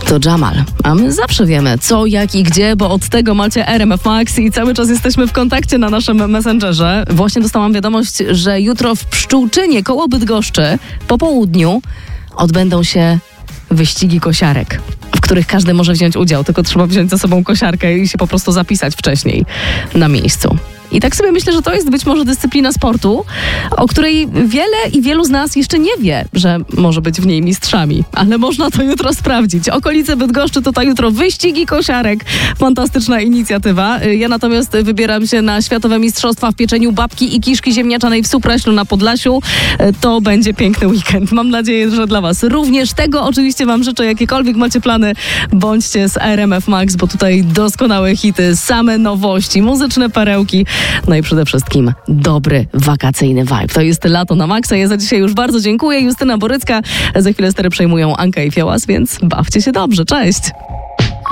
To Jamal. A my zawsze wiemy co, jak i gdzie, bo od tego macie RMF Max i cały czas jesteśmy w kontakcie na naszym Messengerze. Właśnie dostałam wiadomość, że jutro w Pszczółczynie koło Bydgoszczy po południu odbędą się wyścigi kosiarek, w których każdy może wziąć udział, tylko trzeba wziąć ze sobą kosiarkę i się po prostu zapisać wcześniej na miejscu. I tak sobie myślę, że to jest być może dyscyplina sportu, o której wielu z nas jeszcze nie wie, że może być w niej mistrzami. Ale można to jutro sprawdzić. Okolice Bydgoszczy to jutro wyścigi kosiarek. Fantastyczna inicjatywa. Ja natomiast wybieram się na Światowe Mistrzostwa w pieczeniu babki i kiszki ziemniaczanej w Supraślu na Podlasiu. To będzie piękny weekend. Mam nadzieję, że dla was również. Tego oczywiście wam życzę. Jakiekolwiek macie plany, bądźcie z RMF Max, bo tutaj doskonałe hity, same nowości, muzyczne perełki. No i przede wszystkim dobry, wakacyjny vibe. To jest Lato na Maxa. Ja za dzisiaj już bardzo dziękuję. Justyna Borycka. Za chwilę stery przejmują Anka i Fiołas, więc bawcie się dobrze. Cześć!